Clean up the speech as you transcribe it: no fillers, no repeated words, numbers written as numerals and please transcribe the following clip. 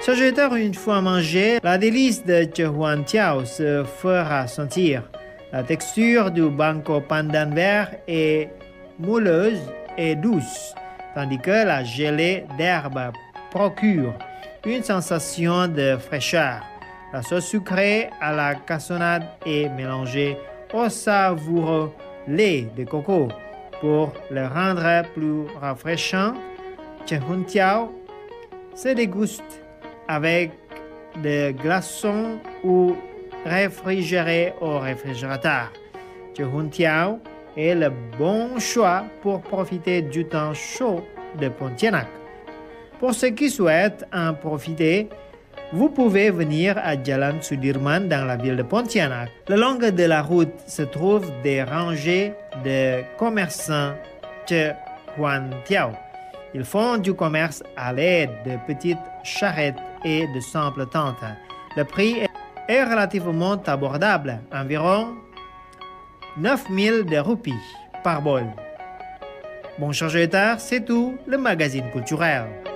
Sagitaire, une fois mangé, la délice de Huan Tiao se fera sentir. La texture du banco pandan vert est moelleuse et douce, tandis que la gelée d'herbe procure une sensation de fraîcheur. La sauce sucrée à la cassonade est mélangée au savoureux lait de coco pour le rendre plus rafraîchant. Huan Tiao se déguste avec des glaçons ou réfrigérés au réfrigérateur. Huan Tiao est le bon choix pour profiter du temps chaud de Pontianak. Pour ceux qui souhaitent en profiter, vous pouvez venir à Jalan Sudirman dans la ville de Pontianak. Le long de la route se trouvent des rangées de commerçants Huan Tiao. Ils font du commerce à l'aide de petites charrettes et de simples tentes. Le prix est relativement abordable, environ 9000 roupies par bol. Bon Sagitaire, c'est tout le magazine culturel.